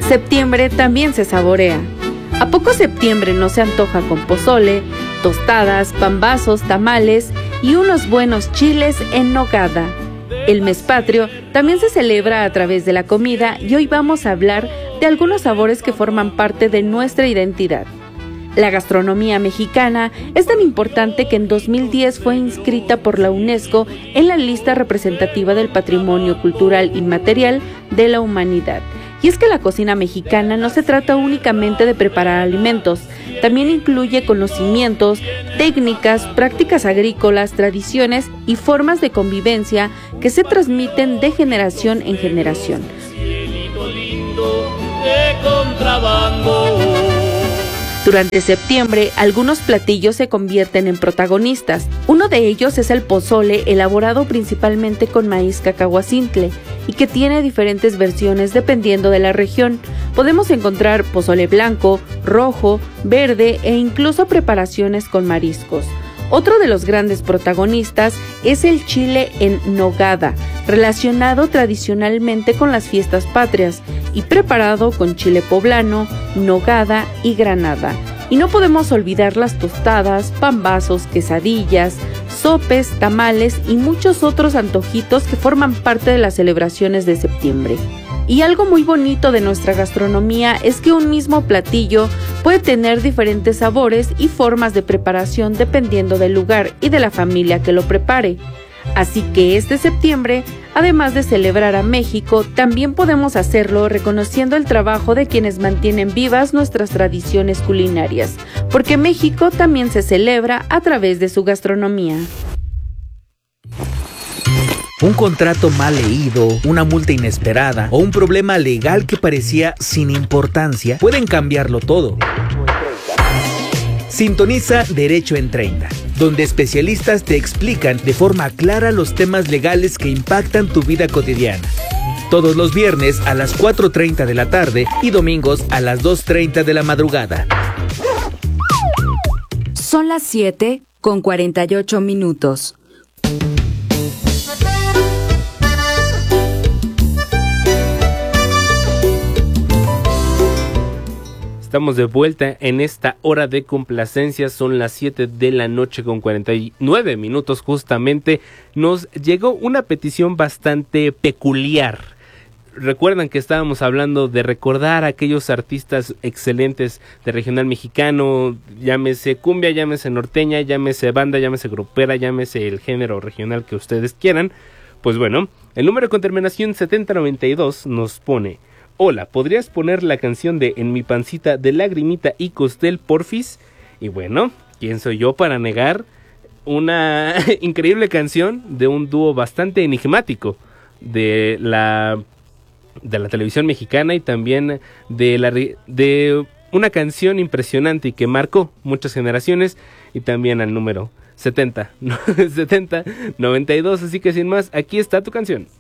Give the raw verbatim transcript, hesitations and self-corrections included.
Septiembre también se saborea. ¿A poco septiembre no se antoja con pozole, tostadas, pambazos, tamales y unos buenos chiles en nogada? El mes patrio también se celebra a través de la comida y hoy vamos a hablar de algunos sabores que forman parte de nuestra identidad. La gastronomía mexicana es tan importante que en dos mil diez fue inscrita por la UNESCO en la lista representativa del Patrimonio Cultural Inmaterial de la Humanidad. Y es que la cocina mexicana no se trata únicamente de preparar alimentos, también incluye conocimientos, técnicas, prácticas agrícolas, tradiciones y formas de convivencia que se transmiten de generación en generación. Durante septiembre, algunos platillos se convierten en protagonistas. Uno de ellos es el pozole, elaborado principalmente con maíz cacahuacintle y que tiene diferentes versiones dependiendo de la región. Podemos encontrar pozole blanco, rojo, verde e incluso preparaciones con mariscos. Otro de los grandes protagonistas es el chile en nogada, relacionado tradicionalmente con las fiestas patrias y preparado con chile poblano, nogada y granada. Y no podemos olvidar las tostadas, pambazos, quesadillas, sopes, tamales y muchos otros antojitos que forman parte de las celebraciones de septiembre. Y algo muy bonito de nuestra gastronomía es que un mismo platillo puede tener diferentes sabores y formas de preparación dependiendo del lugar y de la familia que lo prepare. Así que este septiembre, además de celebrar a México, también podemos hacerlo reconociendo el trabajo de quienes mantienen vivas nuestras tradiciones culinarias, porque México también se celebra a través de su gastronomía. Un contrato mal leído, una multa inesperada o un problema legal que parecía sin importancia pueden cambiarlo todo. Sintoniza Derecho en treinta, donde especialistas te explican de forma clara los temas legales que impactan tu vida cotidiana. Todos los viernes a las cuatro treinta de la tarde y domingos a las dos treinta de la madrugada. Son las siete con cuarenta y ocho minutos. Estamos de vuelta en esta hora de complacencia, son las siete de la noche con cuarenta y nueve minutos justamente. Nos llegó una petición bastante peculiar. Recuerdan que estábamos hablando de recordar a aquellos artistas excelentes de regional mexicano, llámese cumbia, llámese norteña, llámese banda, llámese grupera, llámese el género regional que ustedes quieran. Pues bueno, el número con terminación setenta noventa y dos nos pone: hola, ¿podrías poner la canción de En mi pancita de Lagrimita y Costel, porfis? Y bueno, ¿quién soy yo para negar una increíble canción de un dúo bastante enigmático de la de la televisión mexicana y también de la de una canción impresionante y que marcó muchas generaciones, y también al número setenta noventa y dos? Así que sin más, aquí está tu canción.